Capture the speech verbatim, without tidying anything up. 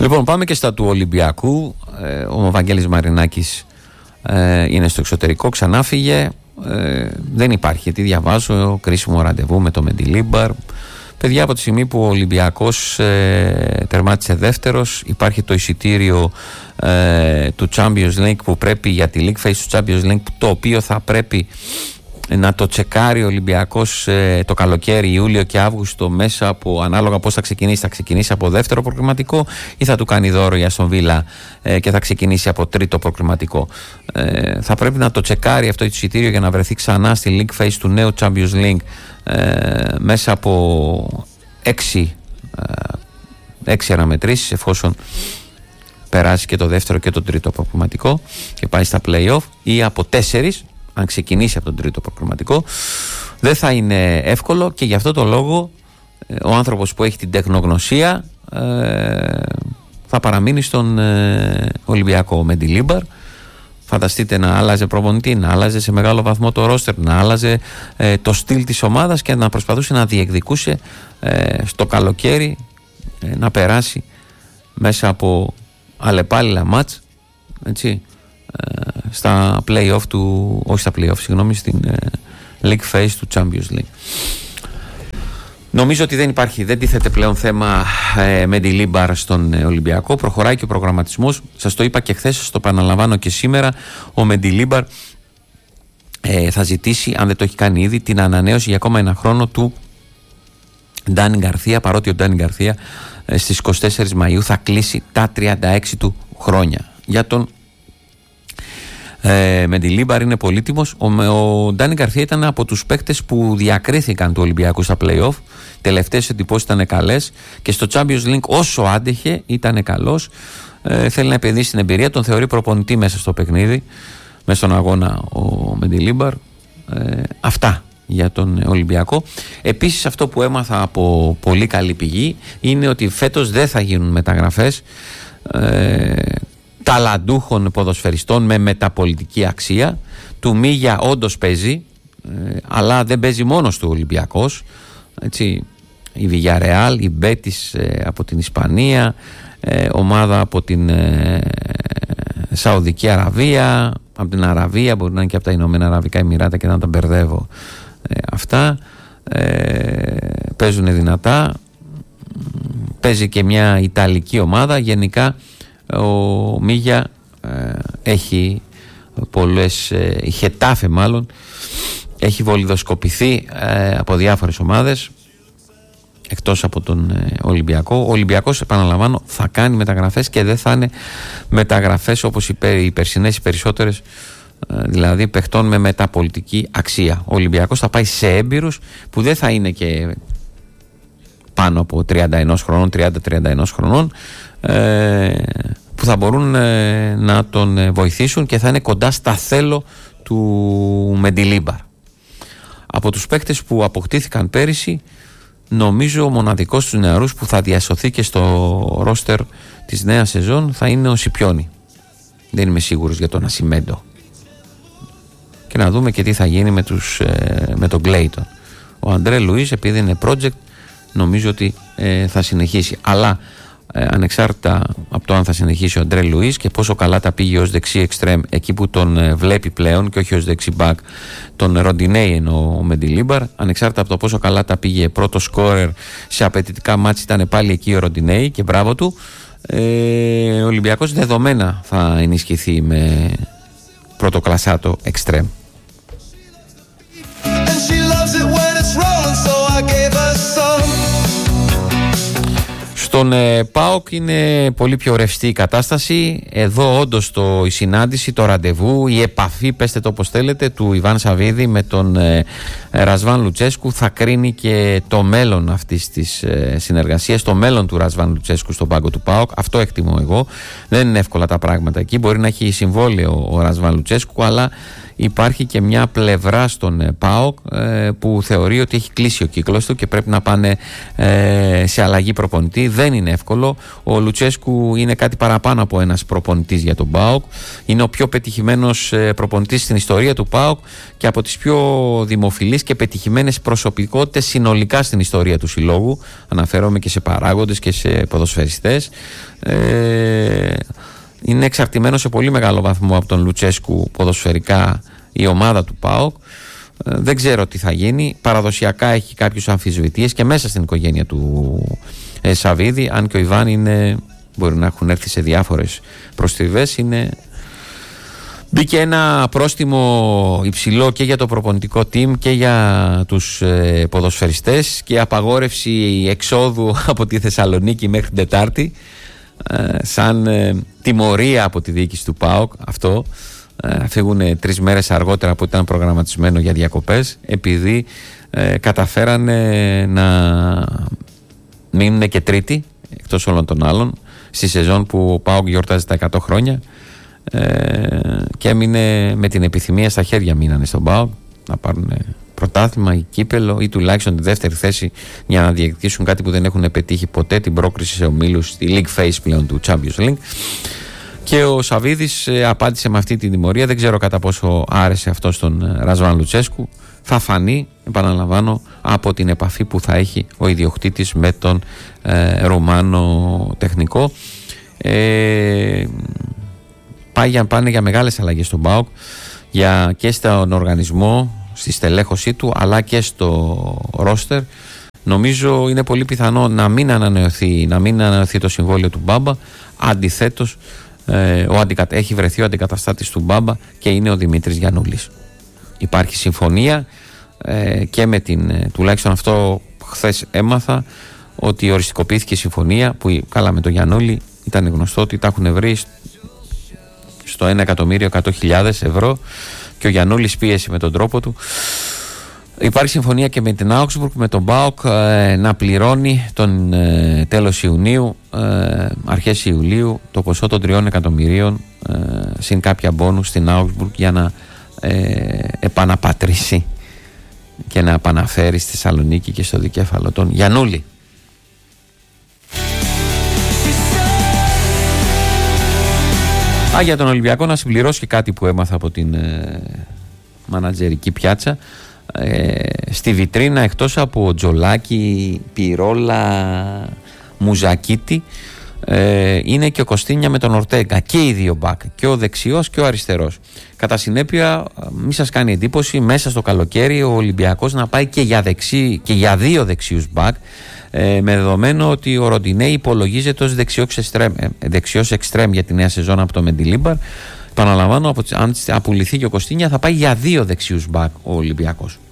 Λοιπόν, πάμε και στα του Ολυμπιακού. ε, Ο Βαγγέλης Μαρινάκης ε, είναι στο εξωτερικό, ξανά φύγε. ε, Δεν υπάρχει, γιατί διαβάζω κρίσιμο ραντεβού με το Μεντιλίμπαρ. Παιδιά, από τη στιγμή που ο Ολυμπιακός ε, τερμάτισε δεύτερος, υπάρχει το εισιτήριο ε, του Champions League που πρέπει, για τη League Phase του Champions League, το οποίο θα πρέπει να το τσεκάρει ο Ολυμπιακός ε, το καλοκαίρι, Ιούλιο και Αύγουστο, μέσα από, ανάλογα πώς θα ξεκινήσει, θα ξεκινήσει από δεύτερο προκριματικό ή θα του κάνει δώρο η Αστον Βίλα ε, και θα ξεκινήσει από τρίτο προκριματικό. Ε, θα πρέπει να το τσεκάρει αυτό το εισιτήριο για να βρεθεί ξανά στη League Phase του νέου Champions League ε, μέσα από έξι, ε, έξι αναμετρήσεις, εφόσον περάσει και το δεύτερο και το τρίτο προκριματικό και πάει στα play-off, ή από τέσσερις αν ξεκινήσει από τον τρίτο προκριματικό. Δεν θα είναι εύκολο, και γι' αυτό το λόγο ο άνθρωπος που έχει την τεχνογνωσία ε, θα παραμείνει στον ε, Ολυμπιακό. Μεντιλίμπαρ, φανταστείτε να άλλαζε προπονητή, να άλλαζε σε μεγάλο βαθμό το ρόστερ, να άλλαζε ε, το στυλ της ομάδας και να προσπαθούσε να διεκδικούσε ε, στο καλοκαίρι ε, να περάσει μέσα από αλλεπάλληλα μάτς, έτσι, στα play-off του, όχι στα play-off, συγγνώμη, στην ε, League Phase του Champions League. Νομίζω ότι δεν υπάρχει, δεν τίθεται πλέον θέμα ε, Μεντιλίμπαρ στον ε, Ολυμπιακό. Προχωράει και ο προγραμματισμός. Σας το είπα και χθες, σας το επαναλαμβάνω και σήμερα. Ο Μεντιλίμπαρ ε, θα ζητήσει, αν δεν το έχει κάνει ήδη, την ανανέωση για ακόμα ένα χρόνο του Ντάνι Γκαρθία, παρότι ο Ντάνι Γκαρθία ε, στις είκοσι τέσσερις Μαΐου θα κλείσει τα τριάντα έξι του χρόνια. Για τον Ε, Μεντιλίμπαρ είναι πολύτιμος. Ο, ο Ντάνι Γκαρθία ήταν από τους παίκτες που διακρίθηκαν του Ολυμπιακού στα play-off. Τελευταίες εντυπώσεις ήταν καλές και στο Champions League όσο άντεχε ήταν καλός. ε, Θέλει να επενδύσει στην εμπειρία, τον θεωρεί προπονητή μέσα στο παιχνίδι, μέσα στον αγώνα ο Μεντιλίμπαρ. ε, Αυτά για τον Ολυμπιακό. Επίσης, αυτό που έμαθα από πολύ καλή πηγή είναι ότι φέτος δεν θα γίνουν μεταγραφές ε, ταλαντούχων ποδοσφαιριστών με μεταπολιτική αξία. Του Μίγια όντως παίζει, ε, αλλά δεν παίζει μόνος του Ολυμπιακός, έτσι. Η Villarreal, η Μπέτις ε, από την Ισπανία, ε, ομάδα από την ε, Σαουδική Αραβία, από την Αραβία, μπορεί να είναι και από τα Ηνωμένα Αραβικά Εμιράτα και να τα μπερδεύω ε, αυτά. ε, Παίζουν δυνατά. Παίζει και μια Ιταλική ομάδα. Γενικά ο Μίγια ε, έχει πολλές, ε, η Χετάφε μάλλον έχει βολιδοσκοπηθεί ε, από διάφορες ομάδες εκτός από τον ε, Ολυμπιακό. Ο Ολυμπιακός, επαναλαμβάνω, θα κάνει μεταγραφές και δεν θα είναι μεταγραφές όπως οι, οι περσινές οι περισσότερες, ε, δηλαδή παιχτών με μεταπολιτική αξία. Ο Ολυμπιακός θα πάει σε έμπειρους που δεν θα είναι και πάνω από τριάντα ένα χρονών, τριάντα με τριάντα ένα χρονών, ε, που θα μπορούν ε, να τον ε, βοηθήσουν και θα είναι κοντά στα θέλω του Μεντιλίμπαρ. Από τους παίκτες που αποκτήθηκαν πέρυσι, νομίζω ο μοναδικός τους νεαρούς που θα διασωθεί και στο ρόστερ της νέας σεζόν θα είναι ο Σιπιόνι. Δεν είμαι σίγουρος για τον Ασιμέντο. Και να δούμε και τι θα γίνει με, τους, ε, με τον Κλέιτον. Ο Αντρέ Λουίς, επειδή είναι project, νομίζω ότι ε, θα συνεχίσει. Αλλά ε, ανεξάρτητα από το αν θα συνεχίσει ο Αντρέ Λουίς και πόσο καλά τα πήγε ως δεξί εξτρέμ, εκεί που τον ε, βλέπει πλέον και όχι ως δεξί μπακ, τον Ροντινέι εννοώ ο Μεντιλίμπαρ, ανεξάρτητα από το πόσο καλά τα πήγε πρώτο σκόρερ σε απαιτητικά μάτς, ήταν πάλι εκεί ο Ροντινέι και μπράβο του. ε, Ο Ολυμπιακός δεδομένα θα ενισχυθεί με πρωτοκλασσάτο εξτρέμ. Στον ε, ΠΑΟΚ είναι πολύ πιο ρευστή η κατάσταση. Εδώ όντως το, η συνάντηση, το ραντεβού, η επαφή, πέστε το όπως θέλετε, του Ιβάν Σαββίδη με τον ε, Ρασβάν Λουτσέσκου θα κρίνει και το μέλλον αυτής της ε, συνεργασίας, το μέλλον του Ρασβάν Λουτσέσκου στον πάγκο του ΠΑΟΚ. Αυτό εκτιμώ εγώ. Δεν είναι εύκολα τα πράγματα εκεί. Μπορεί να έχει συμβόλαιο ο Ρασβάν Λουτσέσκου, αλλά υπάρχει και μια πλευρά στον ε, ΠΑΟΚ ε, που θεωρεί ότι έχει κλείσει ο κύκλος του και πρέπει να πάνε ε, σε αλλαγή προπονητή. Δεν είναι εύκολο. Ο Λουτσέσκου είναι κάτι παραπάνω από ένας προπονητής για τον ΠΑΟΚ. Είναι ο πιο πετυχημένος ε, προπονητής στην ιστορία του ΠΑΟΚ και από τις πιο δημοφιλείς και πετυχημένες προσωπικότητες συνολικά στην ιστορία του συλλόγου. Αναφέρομαι και σε παράγοντες και σε ποδοσφαιριστές. Ε, είναι εξαρτημένο σε πολύ μεγάλο βαθμό από τον Λουτσέσκου ποδοσφαιρικά η ομάδα του ΠΑΟΚ. Ε, δεν ξέρω τι θα γίνει. Παραδοσιακά έχει κάποιους αμφισβητίες και μέσα στην οικογένεια του ε, Σαββίδη, αν και ο Ιβάν είναι, μπορεί να έχουν έρθει σε διάφορες προστριβές. Είναι... Μπήκε ένα πρόστιμο υψηλό και για το προπονητικό team και για τους ε, ποδοσφαιριστές και απαγόρευση εξόδου από τη Θεσσαλονίκη μέχρι την Τετάρτη ε, σαν ε, τιμωρία από τη διοίκηση του ΠΑΟΚ. Αυτό ε, φύγουν τρεις μέρες αργότερα από ό,τι ήταν προγραμματισμένο για διακοπές, επειδή ε, καταφέρανε να μείνουν και τρίτη εκτός όλων των άλλων στη σεζόν που ο ΠΑΟΚ γιορτάζει τα εκατό χρόνια. Ε, και έμεινε με την επιθυμία στα χέρια, μείνανε στον ΠΑΟΚ να πάρουν πρωτάθλημα ή κύπελο ή τουλάχιστον τη δεύτερη θέση για να διεκδικήσουν κάτι που δεν έχουν πετύχει ποτέ, την πρόκριση σε ομίλους στη League Phase πλέον του Champions League. Και ο Σαββίδης ε, απάντησε με αυτή την τιμωρία. Δεν ξέρω κατά πόσο άρεσε αυτό στον ε, Ρασβάν Λουτσέσκου. Θα φανεί, επαναλαμβάνω, από την επαφή που θα έχει ο ιδιοκτήτης με τον ε, Ρουμάνο τεχνικό. ε, Πάει για, πάνε για μεγάλες αλλαγές στον ΠΑΟΚ για, και στον οργανισμό, στη στελέχωσή του, αλλά και στο ρόστερ. Νομίζω είναι πολύ πιθανό να μην ανανεωθεί, να μην ανανεωθεί το συμβόλαιο του Μπάμπα. Αντιθέτως, ε, ο αντικα, έχει βρεθεί ο αντικαταστάτης του Μπάμπα και είναι ο Δημήτρης Γιαννούλης. Υπάρχει συμφωνία ε, και με την, τουλάχιστον αυτό χθες έμαθα, ότι οριστικοποιήθηκε η συμφωνία που καλά με τον Γιαννούλη ήταν γνωστό ότι τα έχουν βρει στο ένα εκατομμύριο εκατό χιλιάδες ευρώ και ο Γιαννούλης πίεσε με τον τρόπο του. Υπάρχει συμφωνία και με την Augsburg, με τον ΠΑΟΚ ε, να πληρώνει τον ε, τέλος Ιουνίου, ε, αρχές Ιουλίου, το ποσό των τριών εκατομμυρίων ε, συν κάποια μπόνους στην Augsburg για να ε, επαναπατρίσει και να επαναφέρει στη Θεσσαλονίκη και στο δικέφαλο τον Γιαννούλη. Α, για τον Ολυμπιακό να συμπληρώσει και κάτι που έμαθα από την ε, μανατζερική πιάτσα. Ε, στη βιτρίνα, εκτός από Τζολάκη, Πυρόλα, Μουζακίτη, ε, είναι και ο Κωστίνια με τον Ορτέγκα, και οι δύο μπακ, και ο δεξιός και ο αριστερός. Κατά συνέπεια, μη σας κάνει εντύπωση, μέσα στο καλοκαίρι ο Ολυμπιακός να πάει και για, δεξί, και για δύο δεξιούς μπακ, ε, με δεδομένο ότι ο Ροντινέ υπολογίζεται ως δεξιός εξτρέμ, ε, δεξιός εξτρέμ για τη νέα σεζόν από το Μεντιλίμπαρ. Επαναλαμβάνω, αν απολυθεί και ο Κωστίνια θα πάει για δύο δεξιούς μπακ ο Ολυμπιακός.